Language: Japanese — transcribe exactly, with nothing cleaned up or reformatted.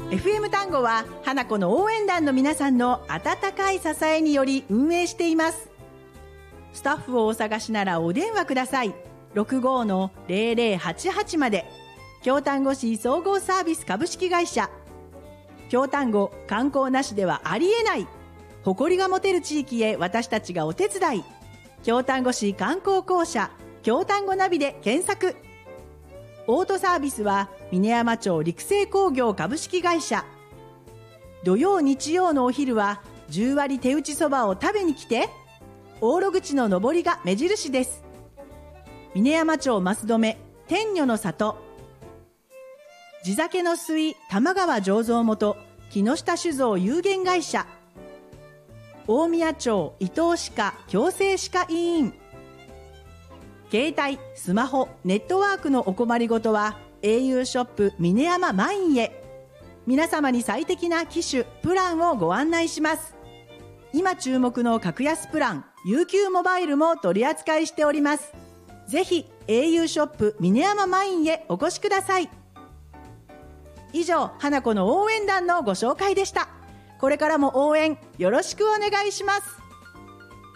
エフエム 単語は花子の応援団の皆さんの温かい支えにより運営しています。スタッフをお探しならお電話ください。ろくごのゼロゼロはちはちまで。京丹後市総合サービス株式会社。京丹後、観光なしではありえない。誇りが持てる地域へ私たちがお手伝い。京丹後市観光公社京丹後ナビで検索。オートサービスは峰山町陸星工業株式会社。土曜日曜のお昼はじゅう割手打ちそばを食べに来て。大路口の上りが目印です。峰山町増留天女の里。地酒の水玉川醸造元木下酒造有限会社。大宮町伊東歯科矯正歯科医院。携帯スマホネットワークのお困りごとは エーユー ショップ峰山マインへ。皆様に最適な機種プランをご案内します。今注目の格安プラン ユーキュー モバイルも取り扱いしております。ぜひ エーユー ショップ峰山マインへお越しください。以上、花子の応援団のご紹介でした。これからも応援よろしくお願いします。